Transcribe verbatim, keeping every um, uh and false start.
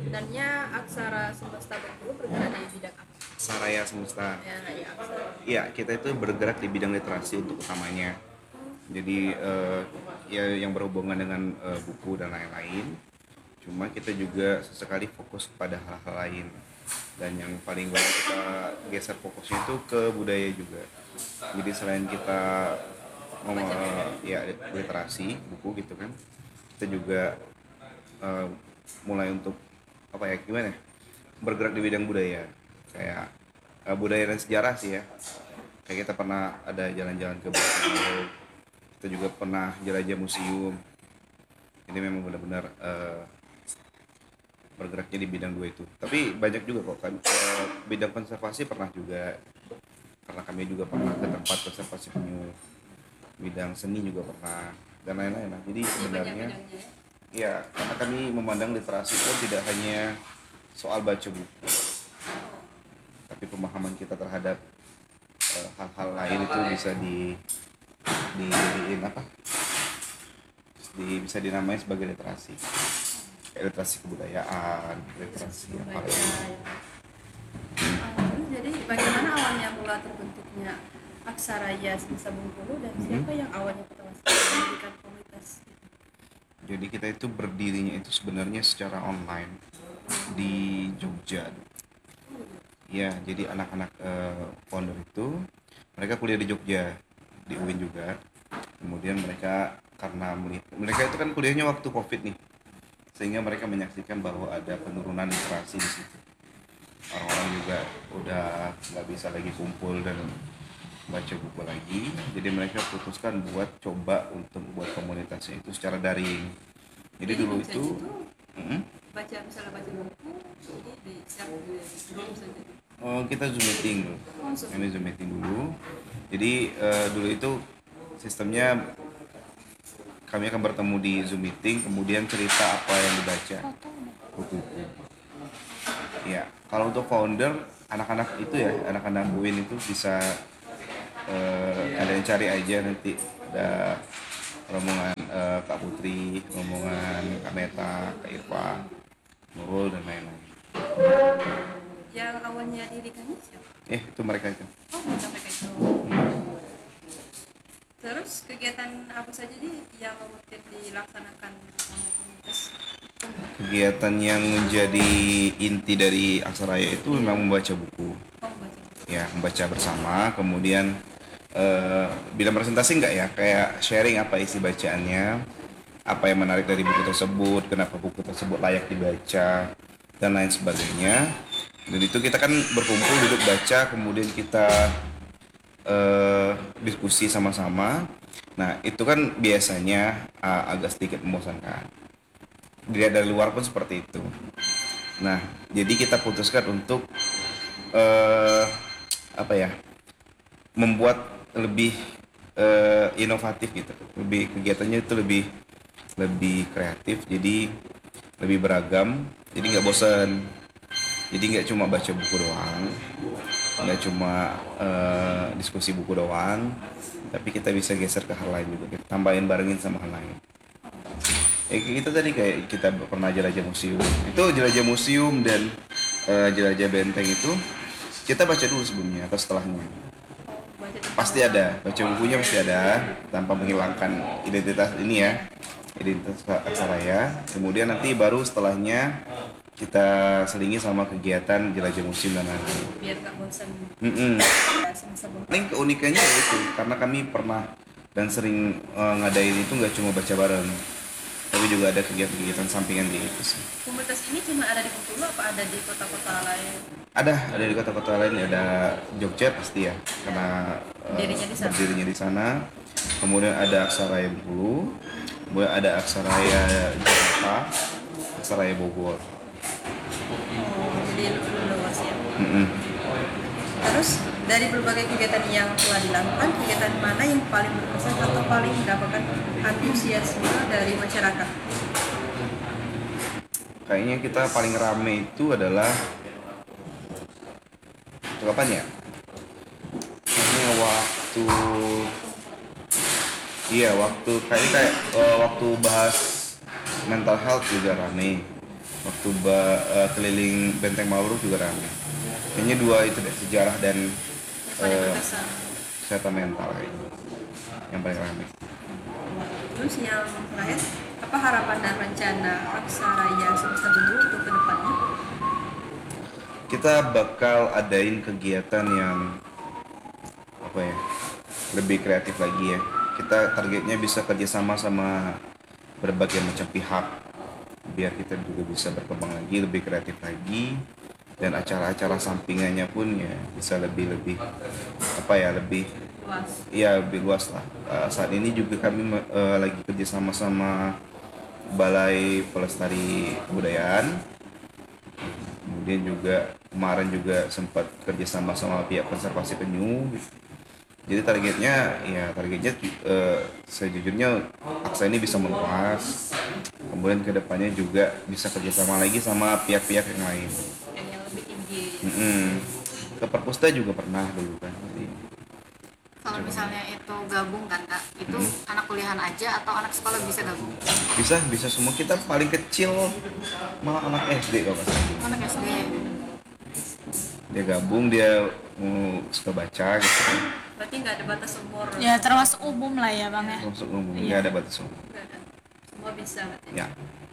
sebenarnya Aksara Semesta Bengkulu bergerak di bidang apa? Saraya Semesta. Ya, ya Aksara. Ya, kita itu bergerak di bidang literasi untuk utamanya. Jadi eh, ya yang berhubungan dengan eh, buku dan lain-lain. Cuma kita juga sesekali fokus pada hal-hal lain. Dan yang paling banyak kita geser fokusnya itu ke budaya juga. Jadi selain kita ngomong eh, ya literasi buku gitu kan, kita juga eh, mulai untuk apa ya gimana ya, bergerak di bidang budaya kayak eh, budaya dan sejarah sih ya. Kayak kita pernah ada jalan-jalan ke Bogor, kita juga pernah jelajah museum. Ini memang benar-benar eh, bergeraknya di bidang dua itu. Tapi banyak juga kok kan eh, bidang konservasi pernah juga, karena kami juga pernah ke tempat konservasi penyu. Bidang seni juga pernah dan lain-lain. Nah, jadi Jadi banyak sebenarnya bidangnya ya. ya karena kami memandang literasi itu tidak hanya soal baca buku, tapi pemahaman kita terhadap eh, hal-hal lain itu bisa di di dijadiin apa? Di, bisa dinamai sebagai literasi. Kayak literasi kebudayaan, literasi apa Baca, lagi. ya. Oh, jadi bagaimana awalnya mula terbentuknya Aksaraya Semesta Bengkulu dan siapa Mhm. yang awalnya pertama sekali mendirikan komunitas itu? Jadi kita itu berdirinya itu sebenarnya secara online di Jogja. Ya, jadi anak-anak eh, founder itu mereka kuliah di Jogja, di U I N juga. Kemudian mereka karena melihat, mereka itu kan kuliahnya waktu Covid nih, sehingga mereka menyaksikan bahwa ada penurunan literasi di situ. Orang-orang juga udah nggak bisa lagi kumpul dan baca buku lagi, jadi mereka putuskan buat coba untuk buat komunitasnya itu secara daring. Jadi Jadi dulu bisa itu gitu mm, baca misalnya baca buku jadi di share di grup saja. oh, kita zoom meeting dulu. Oh, so- Ini zoom meeting dulu. Jadi eh, dulu itu sistemnya kami akan bertemu di zoom meeting, kemudian cerita apa yang dibaca buku-buku. Ya, kalau untuk founder anak-anak itu ya, anak-anak U I N itu bisa eh, kalian cari aja nanti ada rombongan eh, Kak Putri, rombongan Kak Meta, Kak Irfa, Nurul dan lain-lain. Yang awalnya dirikannya siapa? Eh, itu mereka itu. Oh, bukan mereka itu. Terus kegiatan apa saja nih yang rutin dilaksanakan sama komunitas? Kegiatan yang menjadi inti dari Aksaraya itu memang membaca buku. Oh, baca. Ya, membaca bersama, kemudian eh, bila presentasi enggak ya, kayak sharing apa isi bacaannya, apa yang menarik dari buku tersebut, kenapa buku tersebut layak dibaca, dan lain sebagainya. Dan itu kita kan berkumpul duduk baca, kemudian kita eh, diskusi sama-sama. Nah, itu kan biasanya eh, agak sedikit membosankan. Dilihat dari luar pun seperti itu. Nah, jadi kita putuskan untuk eh, apa ya, membuat lebih eh, inovatif gitu. Lebih kegiatannya itu lebih lebih kreatif, jadi lebih beragam, jadi nggak bosan. Jadi nggak cuma baca buku doang, nggak cuma eh, diskusi buku doang, tapi kita bisa geser ke hal lain juga, kita tambahin barengin sama hal lain. Eh, kita tadi kayak kita pernah jelajah museum, itu jelajah museum dan eh, jelajah benteng itu kita baca dulu sebelumnya atau setelahnya. Baca tentang Pasti ada, baca bukunya pasti ada, tanpa menghilangkan identitas ini ya, identitas aksaraya. Kemudian nanti baru setelahnya kita selingi sama kegiatan jelajah museum dan lain-lain. biar nggak bosan Mm-mm. ya semesta Bengkulu. Paling keunikannya ya itu, karena kami pernah dan sering eh, ngadain itu nggak cuma baca bareng, tapi juga ada kegiatan-kegiatan sampingan di itu sih. Komunitas ini cuma ada di Bengkulu apa ada di kota-kota lain? Ada, ada di kota-kota lain, ada Jogja pasti ya, karena eh, Berdirinya di sana. berdirinya di sana. Kemudian ada Aksaraya Bengkulu, kemudian ada Aksaraya Jakarta, Aksaraya Bogor. Oh, jadi lebih luas ya. Mm-mm. Terus dari berbagai kegiatan yang telah dilakukan, kegiatan mana yang paling berkesan atau paling mendapatkan antusiasme dari masyarakat? Kayaknya kita paling rame itu adalah itu kapan ya? Kayaknya waktu iya waktu kayaknya kayak eh, waktu bahas mental health juga rame. waktu ba- eh, keliling Benteng Mabruk juga ramai. Kayaknya dua itu deh, sejarah dan Yang paling eh, berkesan. kesehatan mental kayaknya yang paling ramai. Terus yang terakhir, apa harapan dan rencana Aksaraya Semesta Bumi untuk kedepannya? Kita bakal adain kegiatan yang apa ya, lebih kreatif lagi ya. Kita targetnya bisa kerjasama sama berbagai macam pihak biar kita juga bisa berkembang lagi, lebih kreatif lagi, dan acara-acara sampingannya pun ya bisa lebih lebih apa ya, lebih Luas. ya lebih luas lah. Eh, saat ini juga kami eh, lagi kerjasama sama Balai Pelestari Kebudayaan. Kemudian juga kemarin juga sempat kerjasama sama pihak konservasi penyu. Jadi targetnya ya targetnya eh, sejujurnya Aksa ini bisa meluas. Kemudian kedepannya juga bisa kerjasama lagi sama pihak-pihak yang lain. Yang, yang lebih tinggi. Mm-mm. Ke Perpusta juga pernah dulu kan. Jadi, Kalau misalnya itu gabung kan kak, itu anak kuliahan aja atau anak sekolah bisa gabung? bisa bisa semua, kita paling kecil malah anak S D kalau nggak salah. Anak S D. Dia gabung, dia mau suka baca gitu kan. Berarti nggak ada batas umur. Ya termasuk umum lah ya bang ya. Masuk umum, Iya. nggak ada batas umur. Nggak ada. Semua bisa berarti. Ya.